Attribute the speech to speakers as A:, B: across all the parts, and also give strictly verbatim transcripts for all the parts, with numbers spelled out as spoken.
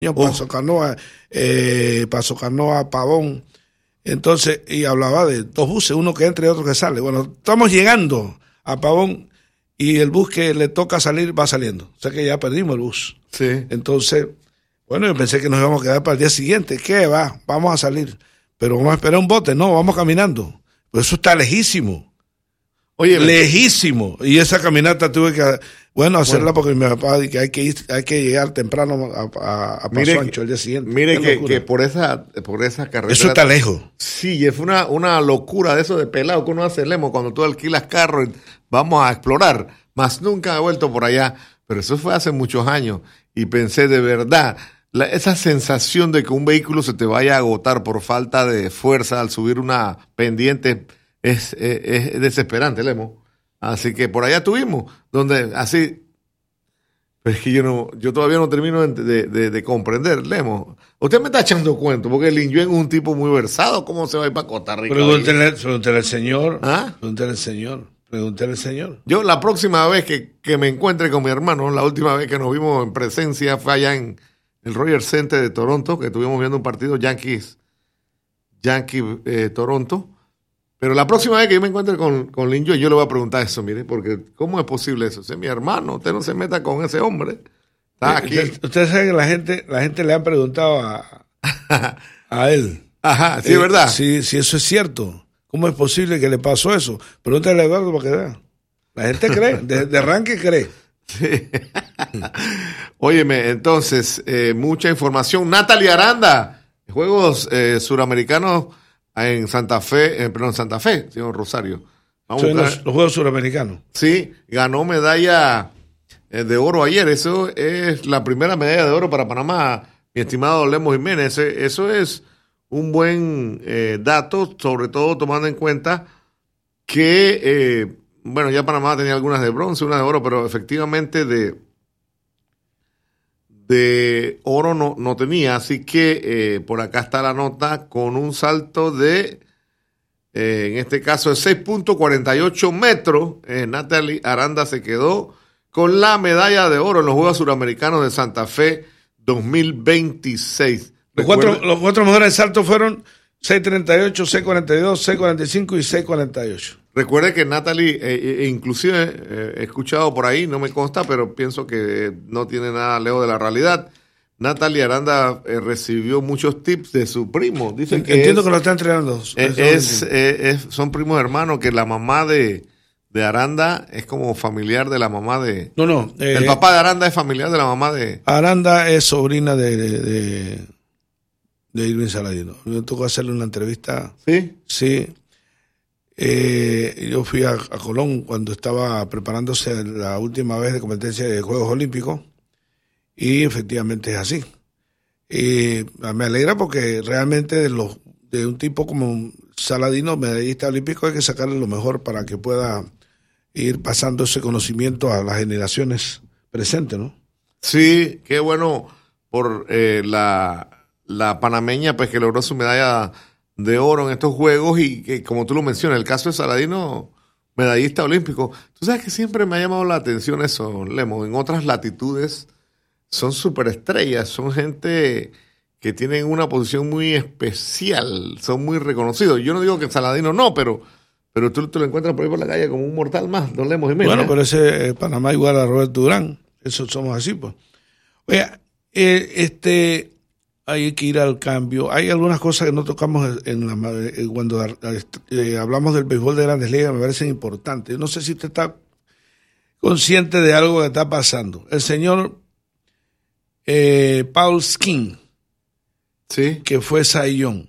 A: Paso Canoa, eh, Paso Canoa, Pavón. Entonces, y hablaba de dos buses, uno que entra y otro que sale. Bueno, estamos llegando a Pavón y el bus que le toca salir va saliendo. O sea que ya perdimos el bus.
B: Sí.
A: Entonces, bueno, yo pensé que nos íbamos a quedar para el día siguiente. ¿Qué va? Vamos a salir. Pero vamos a esperar un bote. No, vamos caminando. Pues eso está lejísimo.
B: Oye,
A: lejísimo. Y esa caminata tuve que, bueno, hacerla bueno. porque mi papá dice que hay que ir, hay que llegar temprano a, a, a Paso
B: mire,
A: Ancho el día siguiente.
B: Mire que, que por esa por esa carretera.
A: Eso está lejos.
B: Sí, es una, una locura de eso de pelado que uno hace, Lemo, cuando tú alquilas carro y vamos a explorar. Más nunca he vuelto por allá. Pero eso fue hace muchos años. Y pensé, de verdad, la, esa sensación de que un vehículo se te vaya a agotar por falta de fuerza al subir una pendiente es, es, es desesperante, Lemo. Así que por allá estuvimos, donde así, pero es que yo no, yo todavía no termino de, de, de, de comprender, Lemo. Usted me está echando cuento, porque el Lin Yuen es un tipo muy versado, ¿cómo se va a ir para Costa Rica?
A: Pregúntele, pregúntele al señor,
B: ¿Ah?
A: pregúntele al señor, pregúntele al señor.
B: Yo la próxima vez que, que me encuentre con mi hermano, la última vez que nos vimos en presencia fue allá en el Rogers Center de Toronto, que estuvimos viendo un partido Yankees, Yankees eh, Toronto. Pero la próxima vez que yo me encuentre con, con Lin Yuen, yo le voy a preguntar eso, mire, porque ¿cómo es posible eso? Ese es mi hermano, usted no se meta con ese hombre. Está aquí.
A: Usted, usted sabe que la gente, la gente le han preguntado a, a él.
B: Ajá, sí,
A: eh,
B: es verdad.
A: Si, si eso es cierto. ¿Cómo es posible que le pasó eso? Pregúntale a Eduardo para que vea. La gente cree, de, de arranque cree.
B: Sí. Óyeme, entonces, eh, mucha información. Natalie Aranda, Juegos eh, Suramericanos en Santa Fe, eh, perdón, Santa Fe, señor Rosario.
A: Vamos a los, los Juegos Suramericanos.
B: Sí, ganó medalla eh, de oro ayer. Eso es la primera medalla de oro para Panamá, mi estimado Lemos Jiménez. Eso es un buen eh, dato, sobre todo tomando en cuenta que, eh, bueno, ya Panamá tenía algunas de bronce, unas de oro, pero efectivamente de, de oro no, no tenía. Así que eh, por acá está la nota con un salto de, eh, en este caso, de seis punto cuarenta y ocho metros. Eh, Natalie Aranda se quedó con la medalla de oro en los Juegos Suramericanos de Santa Fe dos mil veintiséis.
A: Los cuatro, los cuatro mejores saltos fueron seis treinta y ocho, seis cuarenta y dos, seis cuarenta y cinco y seis cuarenta y ocho.
B: Recuerde que Natalie, eh, inclusive eh, he escuchado por ahí, no me consta, pero pienso que no tiene nada lejos de la realidad. Natalie Aranda eh, recibió muchos tips de su primo. Dicen que
A: Entiendo
B: es,
A: que lo está entrenando.
B: Es, es, eh, es, son primos hermanos, que la mamá de, de Aranda es como familiar de la mamá de...
A: No, no.
B: Eh, el papá de Aranda es familiar de la mamá de...
A: Aranda es sobrina de... de, de de Irving Saladino. Me tocó hacerle una entrevista.
B: ¿Sí?
A: Sí. Eh, yo fui a, a Colón cuando estaba preparándose la última vez de competencia de Juegos Olímpicos y efectivamente es así. Y me alegra porque realmente de, los, de un tipo como Saladino, medallista olímpico, hay que sacarle lo mejor para que pueda ir pasando ese conocimiento a las generaciones presentes, ¿no?
B: Sí, qué bueno por eh, la... la panameña, pues, que logró su medalla de oro en estos Juegos y que, como tú lo mencionas, el caso de Saladino, medallista olímpico. Tú sabes que siempre me ha llamado la atención eso, Lemo. En otras latitudes son superestrellas, son gente que tienen una posición muy especial, son muy reconocidos. Yo no digo que Saladino no, pero, pero tú te lo encuentras por ahí por la calle como un mortal más, don Lemos Jiménez.
A: Bueno, pero ese eh, Panamá igual a Roberto Durán, eso somos así, pues. Oye, eh, este... hay que ir al cambio. Hay algunas cosas que no tocamos en la, cuando eh, hablamos del béisbol de Grandes Ligas, me parecen importantes. No sé si usted está consciente de algo que está pasando. El señor eh, Paul Skin,
B: sí,
A: que fue Cy Young,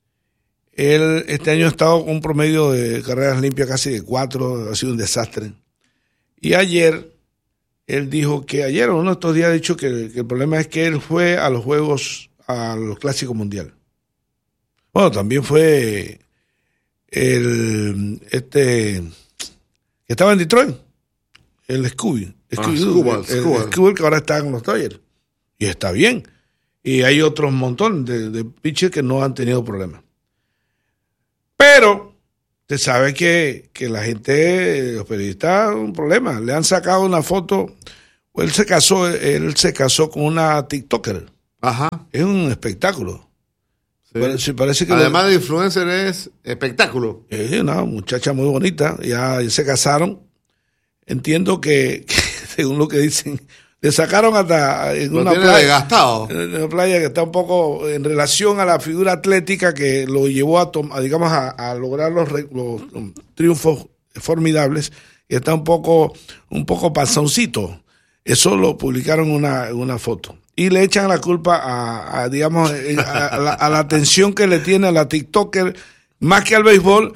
A: él este año ha estado con un promedio de carreras limpias casi de cuatro, ha sido un desastre. Y ayer, él dijo que ayer, uno de estos días ha dicho que, que el problema es que él fue a los juegos, a los clásicos mundial. Bueno, también fue el este que estaba en Detroit, el Scooby, Scooby,
B: ah, Scuba,
A: el,
B: Scuba.
A: el Scooby, que ahora está con los Dodgers. Y está bien. Y hay otros montón de, de pitchers que no han tenido problemas. Pero usted sabe que, que la gente, los periodistas, un problema. Le han sacado una foto. Él se casó, él se casó con una TikToker.
B: Ajá.
A: Es un espectáculo.
B: Sí.
A: Parece, parece que
B: Además
A: lo,
B: de influencer es espectáculo.
A: Es una muchacha muy bonita, ya se casaron. Entiendo que, que según lo que dicen, le sacaron hasta en
B: lo
A: una
B: tiene
A: playa,
B: desgastado.
A: en una playa que está un poco en relación a la figura atlética que lo llevó a, a digamos a, a lograr los, los, los triunfos formidables, y está un poco un poco panzoncito. Eso lo publicaron en una, una foto. Y le echan la culpa a, a digamos, a, a, la, a la atención que le tiene a la TikToker, más que al béisbol,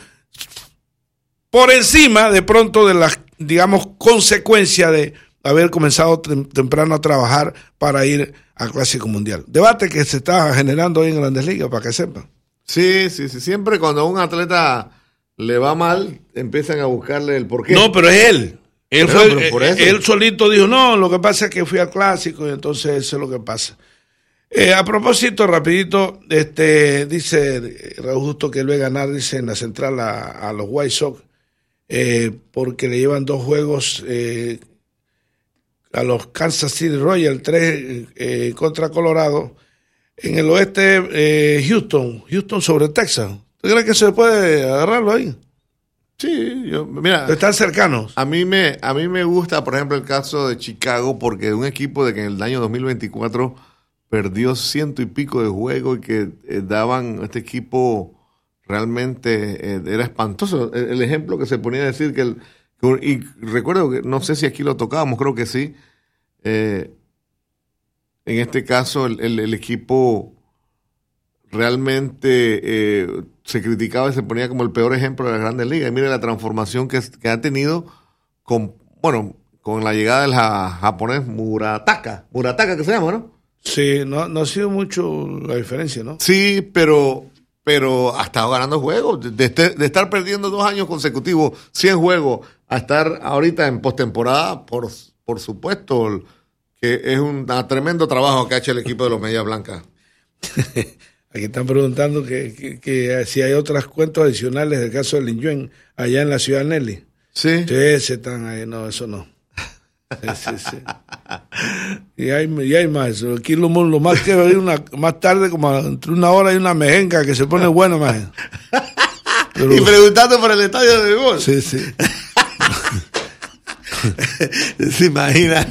A: por encima de pronto de las, digamos, consecuencias de haber comenzado tem- temprano a trabajar para ir al Clásico Mundial. Debate que se está generando hoy en Grandes Ligas, para que sepan.
B: Sí, sí, sí. Siempre cuando a un atleta le va mal, empiezan a buscarle el porqué.
A: No, pero es él. Él,
B: Pero,
A: fue,
B: pero por eso.
A: él solito dijo, no, lo que pasa es que fui al Clásico y entonces eso es lo que pasa. Eh, a propósito, rapidito, este dice Raúl Justo que él va a ganar, dice, en la central a, a los White Sox, eh, porque le llevan dos juegos eh, a los Kansas City Royals, tres eh, contra Colorado. En el oeste, eh, Houston, Houston sobre Texas. ¿Tú crees que se puede agarrarlo ahí?
B: Sí, yo, mira,
A: Están cercanos.
B: a mí me a mí me gusta, por ejemplo, el caso de Chicago, porque un equipo de que en el año dos mil veinticuatro perdió ciento y pico de juegos y que eh, daban este equipo realmente eh, era espantoso. El, el ejemplo que se ponía a decir que el que, y recuerdo que no sé si aquí lo tocábamos, creo que sí. Eh, en este caso el, el, el equipo realmente eh, se criticaba y se ponía como el peor ejemplo de las Grandes Ligas. Y mire la transformación que, que ha tenido con, bueno, con la llegada del ja, japonés Murataka, Murataka que se llama, ¿no?
A: Sí, no, no ha sido mucho la diferencia, ¿no?
B: Sí, pero, pero ha estado ganando juegos. De, de, de estar perdiendo dos años consecutivos, cien juegos, a estar ahorita en postemporada, por, por supuesto, que es un tremendo trabajo que ha hecho el equipo de los Medias Blancas.
A: Aquí están preguntando que, que, que si hay otras cuentas adicionales del caso de Lin Yuen allá en la ciudad de Nelly.
B: Sí.
A: Sí, se están ahí, no, eso no. Sí, sí, sí. Y hay, y hay más. Aquí lo, lo más que hay una más tarde, como entre una hora y una mejenga que se pone buena más. Pero,
B: y preguntando por el estadio de béisbol.
A: Sí, sí.
B: ¿Se imagina?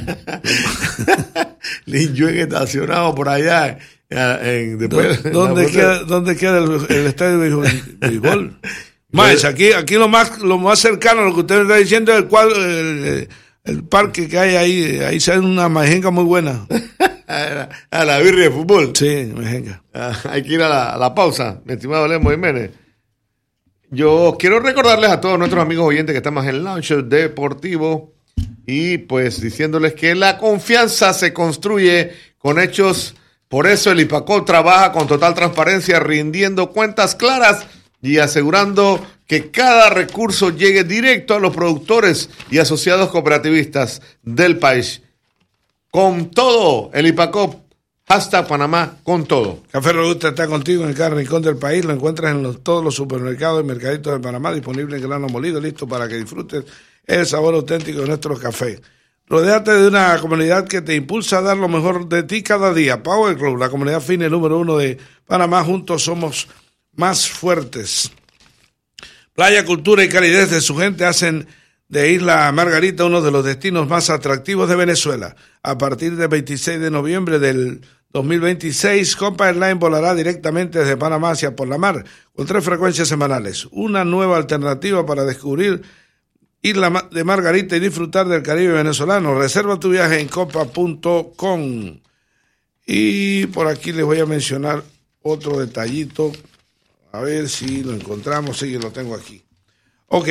B: Lin Yuen estacionado por allá. En, después,
A: ¿Dónde, queda, ¿Dónde queda el, el estadio de béisbol? Más, aquí, aquí lo más lo más cercano a lo que usted me está diciendo es el cuadro, el, el parque que hay ahí. Ahí sale una mejenga muy buena.
B: A la birria de fútbol.
A: Sí, mejenga.
B: Ah, hay que ir a la, a la pausa, mi estimado Lemo Jiménez. Yo quiero recordarles a todos nuestros amigos oyentes que estamos en el Launcher Deportivo y pues diciéndoles que la confianza se construye con hechos. Por eso el IPACOP trabaja con total transparencia, rindiendo cuentas claras y asegurando que cada recurso llegue directo a los productores y asociados cooperativistas del país. Con todo, el IPACOP, hashtag Panamá, con todo.
A: Café Robusta está contigo en cada rincón del país. Lo encuentras en los, todos los supermercados y mercaditos de Panamá, disponible en grano molido, listo para que disfrutes el sabor auténtico de nuestro café. Rodéate de una comunidad que te impulsa a dar lo mejor de ti cada día. Power Club, la comunidad fina número uno de Panamá. Juntos somos más fuertes. Playa, cultura y calidez de su gente hacen de Isla Margarita uno de los destinos más atractivos de Venezuela. A partir del veintiséis de noviembre del dos mil veintiséis, Copa Airlines volará directamente desde Panamá hacia por la mar, con tres frecuencias semanales. Una nueva alternativa para descubrir Isla de Margarita y disfrutar del Caribe venezolano. Reserva tu viaje en copa punto com. Y por aquí les voy a mencionar otro detallito. A ver si lo encontramos. Sí, lo tengo aquí. Ok.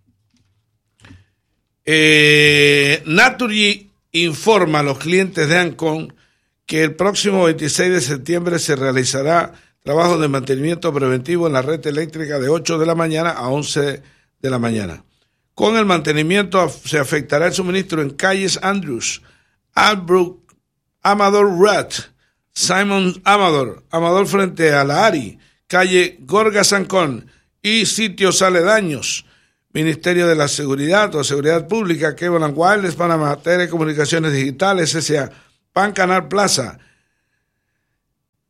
A: Eh, Naturgy informa a los clientes de Ancon que el próximo veintiséis de septiembre se realizará trabajo de mantenimiento preventivo en la red eléctrica de ocho de la mañana a once de la mañana. Con el mantenimiento se afectará el suministro en calles Andrews, Albrook, Amador Rat, Simon Amador, Amador frente a la Ari, calle Gorga Sancón y sitios aledaños. Ministerio de la Seguridad o Seguridad Pública, Cleveland Wireless, Panamá, Telecomunicaciones Digitales, S A, Pan Canal Plaza,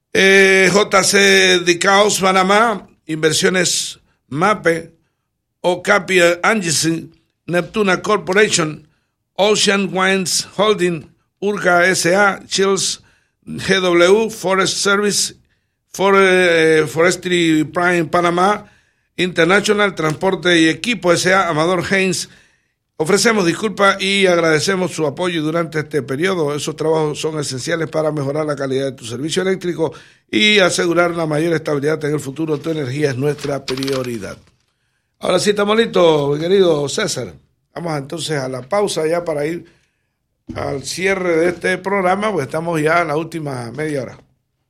A: Eh, J C Dicaos Panamá, Inversiones MAPE, Okapi Angisin, Neptuna Corporation, Ocean Winds Holding, Urca S A, Chills G W, Forest Service, For, eh, Forestry Prime Panamá, International, Transporte y Equipo S A, Amador Haynes. Ofrecemos disculpas y agradecemos su apoyo durante este periodo. Esos trabajos son esenciales para mejorar la calidad de tu servicio eléctrico y asegurar la mayor estabilidad en el futuro. Tu energía es nuestra prioridad. Ahora sí estamos listos, mi querido César. Vamos entonces a la pausa ya para ir al cierre de este programa, pues estamos ya en la última media hora.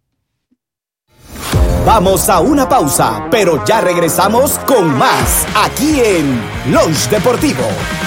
C: Vamos a una pausa, pero ya regresamos con más aquí en Lunch Deportivo.